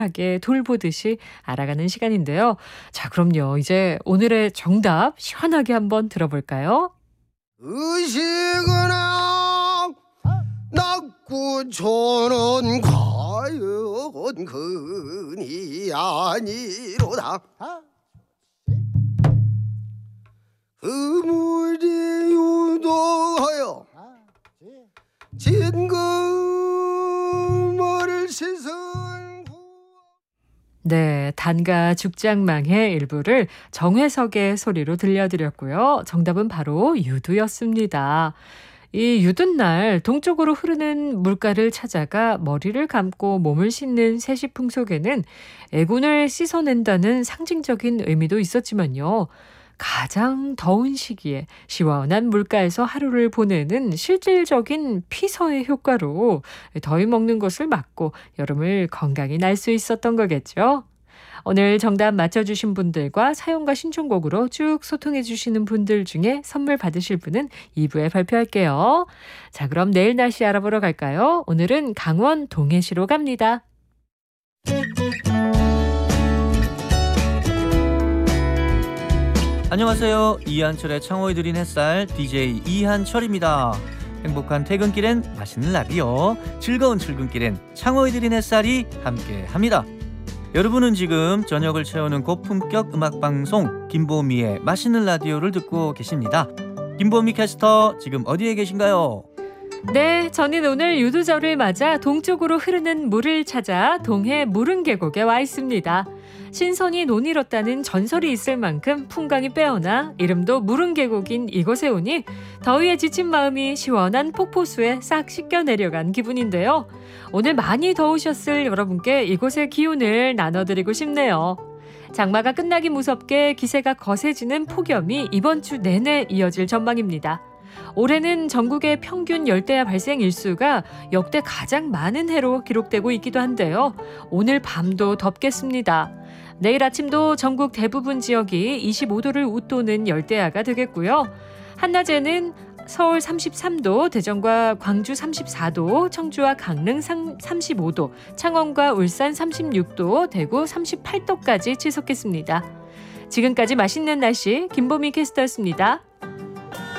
하게 돌보듯이 알아가는 시간인데요. 자, 그럼요. 이제 오늘의 정답 시원하게 한번 들어볼까요? 의식은아 낙구초는 과연 근이 아니로다. 그물이 유도하여 진금을 씻은 네, 단가 죽장망의 일부를 정회석의 소리로 들려드렸고요. 정답은 바로 유두였습니다. 이 유둔날 동쪽으로 흐르는 물가를 찾아가 머리를 감고 몸을 씻는 세시풍 속에는 애군을 씻어낸다는 상징적인 의미도 있었지만요. 가장 더운 시기에 시원한 물가에서 하루를 보내는 실질적인 피서의 효과로 더위 먹는 것을 막고 여름을 건강히 날 수 있었던 거겠죠. 오늘 정답 맞춰주신 분들과 사용과 신청곡으로 쭉 소통해 주시는 분들 중에 선물 받으실 분은 2부에 발표할게요. 자, 그럼 내일 날씨 알아보러 갈까요? 오늘은 강원 동해시로 갑니다. 안녕하세요. 이한철의 창호에 드린 햇살 DJ 이한철입니다. 행복한 퇴근길엔 맛있는 라디오, 즐거운 출근길엔 창호에 드린 햇살이 함께합니다. 여러분은 지금 저녁을 채우는 고품격 음악방송 김보미의 맛있는 라디오를 듣고 계십니다. 김보미 캐스터 지금 어디에 계신가요? 네, 저는 오늘 유두절을 맞아 동쪽으로 흐르는 물을 찾아 동해 무릉계곡에 와 있습니다. 신선이 논이뤘다는 전설이 있을 만큼 풍광이 빼어나 이름도 무릉계곡인 이곳에 오니 더위에 지친 마음이 시원한 폭포수에 싹 씻겨 내려간 기분인데요. 오늘 많이 더우셨을 여러분께 이곳의 기운을 나눠드리고 싶네요. 장마가 끝나기 무섭게 기세가 거세지는 폭염이 이번 주 내내 이어질 전망입니다. 올해는 전국의 평균 열대야 발생 일수가 역대 가장 많은 해로 기록되고 있기도 한데요. 오늘 밤도 덥겠습니다. 내일 아침도 전국 대부분 지역이 25도를 웃도는 열대야가 되겠고요. 한낮에는 서울 33도, 대전과 광주 34도, 청주와 강릉 35도, 창원과 울산 36도, 대구 38도까지 치솟겠습니다. 지금까지 맛있는 날씨 김보미 캐스터였습니다.